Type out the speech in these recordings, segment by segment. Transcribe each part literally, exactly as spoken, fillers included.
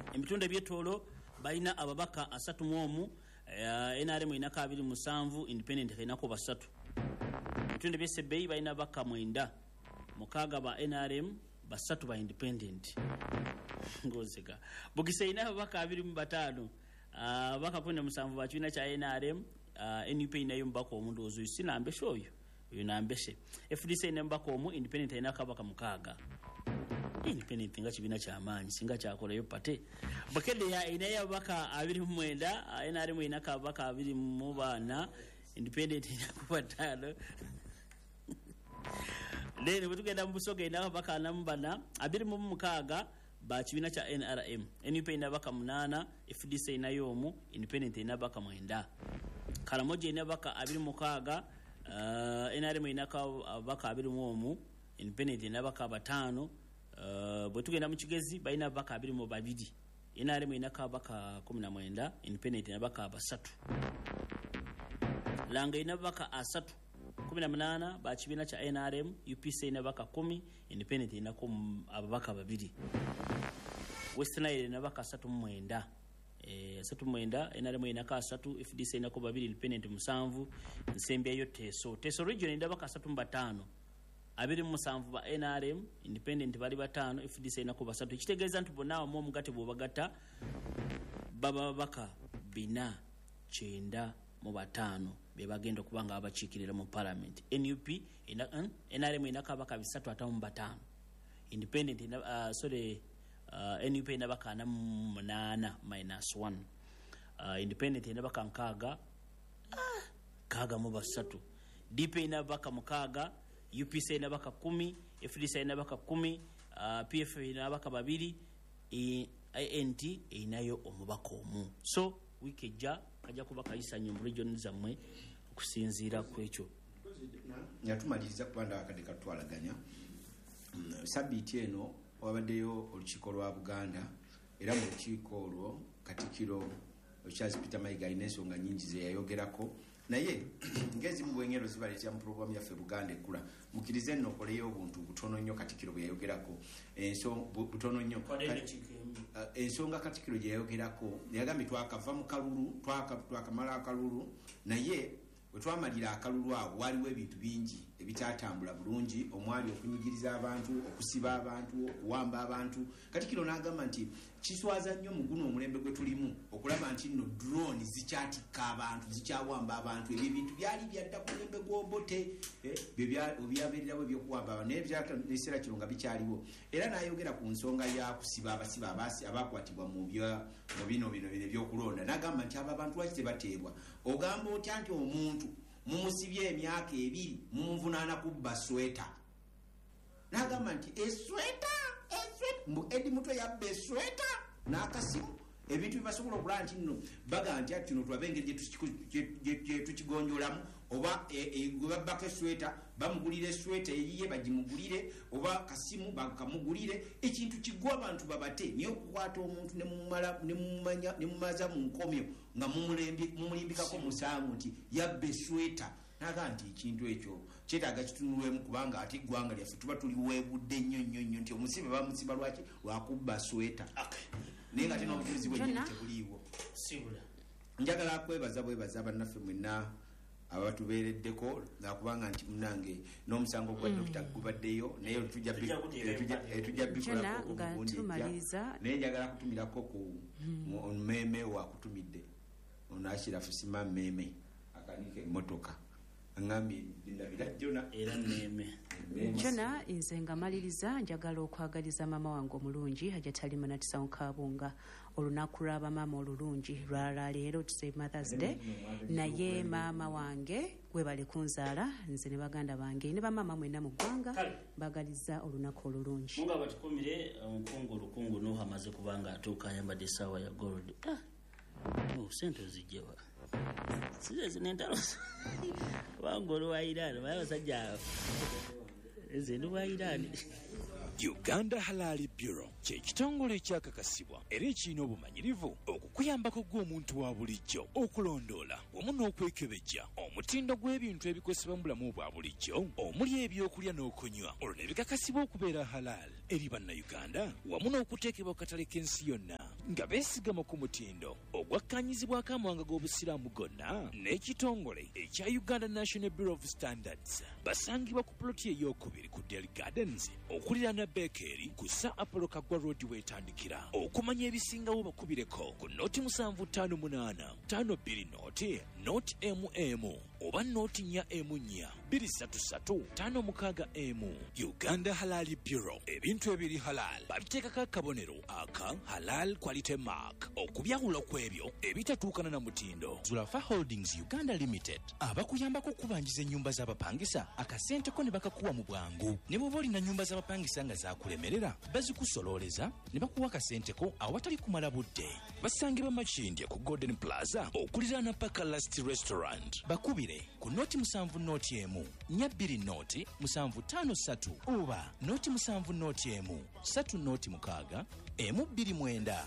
ebitundu ebyetolo balina ababaka asatu mu omu, uh, N R M inaka abiri musanvu, independent inako basatu. Ebitundu by'Essebbeyi balina baka mwenda, mukaaga ba N R M, basatu ba independent. Ngozeka. Bugisa ina ababaka abiri mu bataano, uh, baka kumi na musanvu ba kibiina kya N R M, uh, N U P inayo mbaka omuntu ozo sinambeshe oyo. Oyo nambeshe. F D C ina mbaka omu, independent inaka baka mukaaga. Independent nga kibiina kya maanyi singa kyakola yo pate. Bakede ya ina ya baka abiri mu mwenda, uh, N R M inaka baka abiri mu bana, independent inako bataano. Lene butugenda mu Busoga ina baka nambana abiri mu mukaaga ba kibiina kya N R M. N U P ina baka munana, F D C ina yomu, independent ina baka mwenda. Karamoja ina baka abiri mukaaga, uh, N R M ina baka abiri mu omu, independent ina baka batano. Uh, butugenda mu Kigezi baina baka abiri mu babiri. N R M ina baka kumi na mwenda, independent ina baka basatu. Langa ina baka asatu. kumi na munana ba kibiina kya N R M, U P C ina baka kumi, independent ina kum ababaka babiri. Western Nile ina baka asatu mu mwenda. Eh asatu mu mwenda, N R M ina ka asatu, F D C ina ko babiri, independent musanvu, Nsembya yo Teso. Teso region ina baka asatu mu batano. Abiri mu musanvu ba N R M, independent bali batano, F D C ina ko basatu. Kitegeeza nti bonawo mu mugate bo bagata baba baka bina chenda mu batano be bagenda kubanga abachikirira mu parliament. N U P ina uh, N R M ina kabaka bisatu atamu batano, independent ina uh, sorry uh, N U P ina baka na munana minus one, uh, independent ina baka nkaga ah, kaga mu basatu. D P ina baka mukaga, U P C ina baka kumi, F D C ina baka kumi, uh, P F ina baka babiri, I N T inayo omubaka omu. So wikeja kaja kuba kayisanya mu region zamwe okusinziira kwekyo. Yatumaliza kwanda akade katwalaganya. Sabiti eno wabaddeyo olukiiko lwa Buganda era mu lukiiko olwo Katikkiro Charles Peter Mayiga alina ensonga nnyingi ze yayogerako naye ngezi mu bwengero zibaleetera mu programu yaffe Buganda ekkula mukirize nno koleyo obuntu butono nnyo Katikkiro bwe yayogerako ensonga butono nnyo ensonga Katikkiro gye yayogerako yagambye twakava mu kalulu twakamala akalulu naye bwe twamalira akalulu awo waliwo ebintu bingi ebitatambula bulungi omwali okunyigiriza abantu okusiba abantu okuwamba abantu Katikkiro n'agamba nti kiswaza nnyo mu guno omulembe gwe tulimu okulaba nti nno drone zikyatikka abantu zikyawamba abantu ebyo ebintu byali byadda ku mulembe gw'obote byebyabirirawo ebyokuwamba abantu naye byaneesera kiro nga bikyaliwo era n'ayogera ku nsonga ya kusiba abasiba abakwatibwa mu bino bino ebyokulonda n'agamba nti abo abantu lwaki tebateebwa ogamba otya nti omuntu mumusibye emyaka ebiri mumuvunaana kubba sweta n'agamba nti esweta esweta edi mutwe yabba esweta n'akasimu ebintu bibasobola okulaba nti nno baga nti ati no tulabe engeri gye tukigonjolamu oba gwe babbako esweta bamugulire esweta eyiye bagimugulire oba kasimu bakamugulire ekintu kigwa abantu babate niyo okukwata omuntu ne mumaza mu nkomyo nga mumulimbikako musango nti yabba esweta naga nti ekintu ekyo kyetaaga kitunulwemu kubanga ate eggwanga lyaffe tuba tuli weebudde nnyo nnyo nnyo nti omusibe bamusiba lwaki lwakubba sweta naye nga tena obujulizi bwennyini tebuliiwo njagala kwebaza bwebaza bannaffe mwenna abatubeereddeko nakubanga nti munange n'omusango gwa dokita gubaddeyo naye tujja bikolako obugundi naye njagala kutumirako ku mmeme wakutumidde ono Ashirafu Sima mmeme akanika emmotoka ngambi ndabira jona era mmeme jona inze ngamaliriza njagala okwagaliza mama wange omulungi Hajjati Manatisawo Kabunga olunaku lw'aba mama olulungi lwala leero tuse Mother's Day naye mama wange gwe bali kunzaala nze ne baganda bange ne bamama mwenna mu ggwanga bagaliza olunaku olulungi nga batukumire omukungu olukungu no hamaze kubanga atuuka ayambadde essaawa ya gold ah oh sente zijjewa size nentalo wangolo wa Iran bayo sajja ezendo wa Iran. Uganda Halali Bureau kye kitongole ekyakakasibwa era ekirina obumanyirivu okukuyambako gw'omuntu wa bulijjo okulondoola wamu n'okwekebejja omutindo gw'ebintu ebikozesebwa mu bulamu bwa bulijjo omuli ebyokulya n'okunywa olwo ne bikakasibwa okubeera halal eri bannayuganda wamu n'okuteekebwa ku katale k'ensi yonna nga beesigama ku mutindo ogwakkanyizibwako amawanga g'obusiraamu gonna n'ekitongole ekya Uganda National Bureau of Standards. Basangibwa ku ploti ey'okubiri ku Dairy Gardens okuliraana Bakery ku Sir Apollo Kaggwa Road weetandikira. Okumanya ebisingawo bakubireko ku nooti musanvu ttaano munaana ttaano bbiri nooti nooti emu emu oba nooti nnya emu nnya bbiri ssatu ssatu ttaano mukaaga emu. Uganda Halal Bureau, ebintu ebiri halal babiteekako akabonero aka Halal Quality Mark okubyawula ku ebyo ebitatuukana na mutindo. Zulafa Holdings Uganda Limited abakuyambako okubanjiza ennyumba z'abapangisa akasenteko ne bakakuwa mu bwangu. Ne bw'oba olina nnyumba z'abapangisa nga zaakulemerera bazikusololeza ne bakuwa akasenteko awatali kumala budde. Basangibwa Makindye ku Golden Plaza okuliraana Paka Last Restaurant. Bakubire ku nooti musanvu nooti emu nnya bbiri nooti musanvu ttaano ssatu oba nooti musanvu nooti emu ssatu nooti mukaaga emu bbiri mwenda.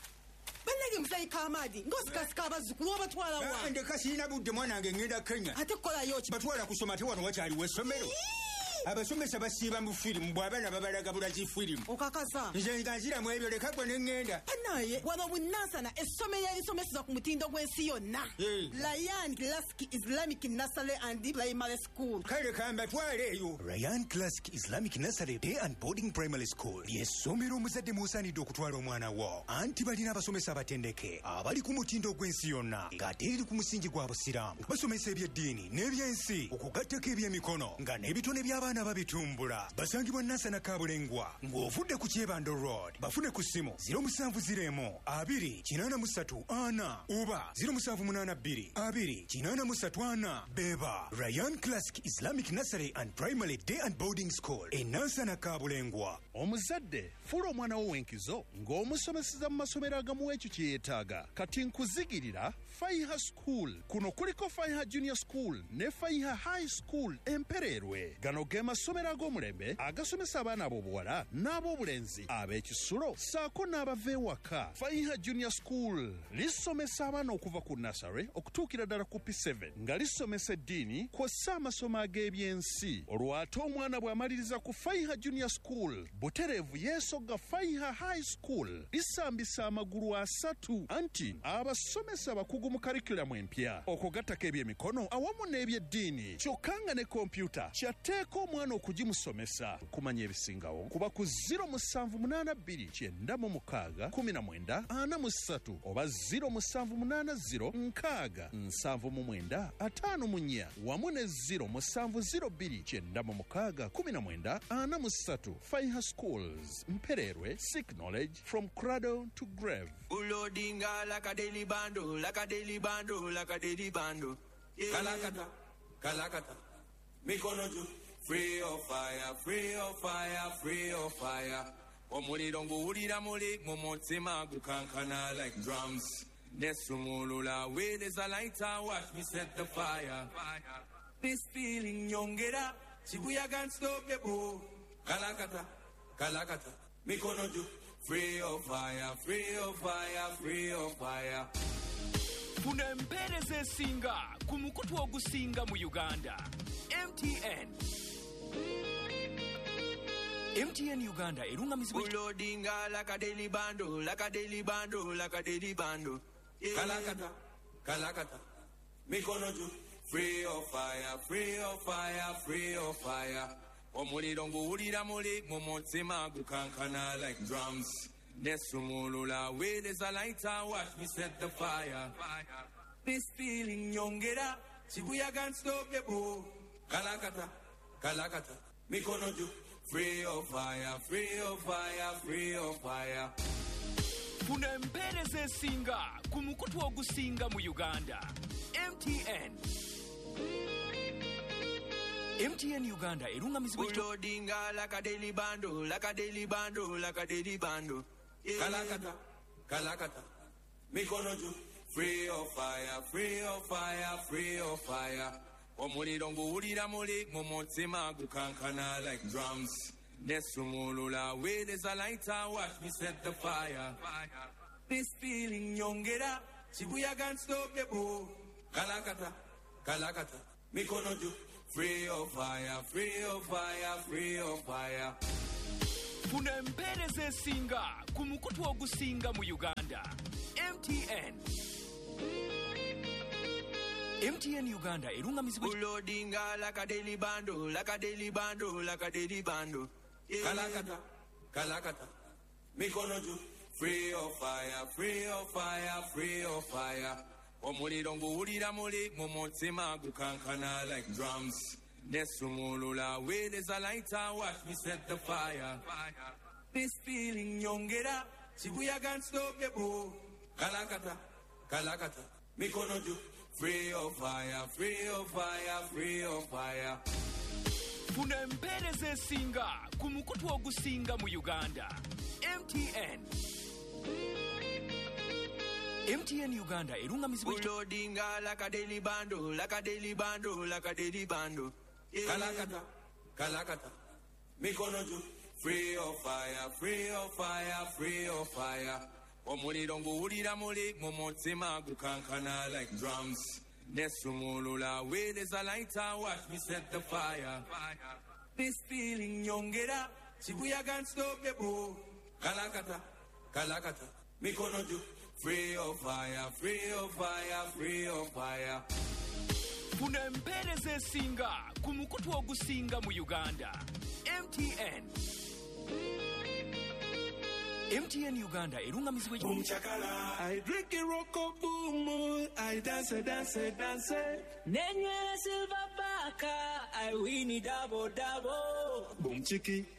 Bannage musayi Kamadi ng'osikasika abazzukulu obatwala wa? Ndeka sirina budde mwanange ngenda Kenya. Ate kukolayo ki? Batwala kusoma te wano wakyaliwo essomero. Abasomesa basiiba mu firimu bw'abaana babalaga bulazi firimu. Okakasa. Nze nga nziramu ebyo leka gwe ne ŋŋenda. Naye wano Bunansana essomero erisomeseza ku mutindo gw'ensi yonna. Ryan Classic Islamic Nursery and Primary School. Kale kambatwale eyo. Ryan Classic Islamic Nursery Day and Boarding Primary School ly'essomero omuzadde musaanidde okutwala omwana wo. Anti balina abasomesa abatendeke abali ku mutindo gw'ensi yonna ng'ate eri ku musingi gwa busiraamu. Basomesa eby'eddiini n'ebyensi okugattako eby'emikono nga n'ebitone by'abaana babitumbula. Basangibwa Nansana Kabulengwa ng'ovudde ku Kyebando Road. Bafune ku ssimu ziro musanvu ziro emu abiri kinaana mu ssatu ana oba ziro musanvu munaana bbiri abiri kinaana mu ssatu ana. Beba Ryan Classic Islamic Nursery and Primary Day and Boarding School e Nansana Kabulengwa. Omuzadde fuula omwana wo w'enkizo ng'omusomeseza mu masomero agamuwa ekyo kye yeetaaga. Kati nkuzigirira Faiha School. Kuno kuliko Faiha Junior School ne Faiha High School Empererwe. Gano ge masomero ag'omulembe agasomesa abaana ab'obuwala n'ab'obulenzi ab'ekisulo saako n'abava ewaka. Faiha Junior School lisomesa abaana okuva ku nasare okutuukira ddala ku P seven nga lisomesa eddiini kw'ossa amasomo ag'ebyensi. Olwo ate omwana bw'amaliriza ku Faiha Junior School butereevu yeesogga Faiha High School lisambisa amagulu asatu anti abasomesa bakugu mu karikulamu empya okugattako ebyemikono awamu n'ebyeddiini kyokka nga ne kompyuta kyateeka omwana okugimusomesa. Kumanya ebisingawo kuba ku ziro musanvu munaana bbiri kyenda mu mukaaga kumi na mwenda ana mu ssatu oba ziro musanvu munaana ziro nkaaga nsanvu mu mwenda ataano mu nnya wamu ne ziro musanvu ziro bbiri kyenda mu mukaaga kumi na mwenda ana mu ssatu. Faiha Schools Mpererwe. Seek knowledge from cradle to grave. Ulodinga like a daily bando, like a daily bando, like a daily bando. Kalakata, kalakata. Mikono juu. Free of fire, free of fire, free of fire. Omuliro nguwulira muli mu mutima gukankana like drums. Nesumulula where there's a lighter, watch me set the fire. This feeling nyongera, chibuya can't stop the bow. Kalakata, kalakata. Mikono juu. Free of fire, free of fire, free of fire. Funa empeereza esinga ku mukutu ogusinga mu Uganda. M T N. M T N Uganda erungamizibwa Ulodinga like a daily bando, like a daily bando, like a daily bando. Kalakata, kalakata. Mikono juu. Free of fire, free of fire, free of fire. Omuliro nguwulira muli mu mutima gukankana like drums. Nesumulula where there's a lighter, watch me set the fire. This feeling nyongera, chibuya can't stop the bow. Kalakata, kalakata. Mikono juu. Free of fire, free of fire, free of fire. Funa empeereza esinga ku mukutu ogusinga mu Uganda. M T N. M T N Uganda erungamizibwa Ulodinga like a daily bando, like a daily bando, like a daily bando. Kalakata, kalakata. Mikono juu. Free of fire, free of fire, free of fire. Omuliro nguwulira muli mu mutima gukankana like drums. Nesumulula where there's a lighter, watch me set the fire. This feeling nyongera, chibuya can't stop the bow. Kalakata, kalakata. Mikono juu. Free of fire, free of fire, free of fire. funa empeereza esinga ku mukutu ogusinga mu uganda. M T N M T N Uganda erungamizibwa Ulodinga like a daily bando, like a daily bando, like a daily bando. Kalakata, kalakata. Mikono juu. Free of fire, free of fire, free of fire. Omuliro nguwulira muli mu mutima gukankana like drums. Nesumulula where there's a lighter, watch me set the fire. This feeling nyongera, Shibuya can't stop the bow. Kalakata, kalakata. Mikono juu. Free of fire, free of fire, free of fire. funa empeereza esinga ku mukutu ogusinga mu uganda. M T N M T N Uganda erungamizibwa Ulodinga like a daily bando, like a daily bando, like a daily bando. Kalakata, kalakata. Mikono juu. Free of fire, free of fire, free of fire. Omuliro nguwulira muli mu mutima gukankana like drums. Nesumulula where there's a lighter, watch me set the fire. This feeling nyongera, Shibuya can't stop the bow. Kalakata, kalakata. Mikono juu. Free of fire, free of fire, free of fire. funa empeereza esinga ku mukutu ogusinga mu uganda. M T N M T N Uganda erungamizibwa Boom chakala, I drink a rock of boom, I dance, dance, dance. Nenye silver baka, I win it double double. Boom chiki.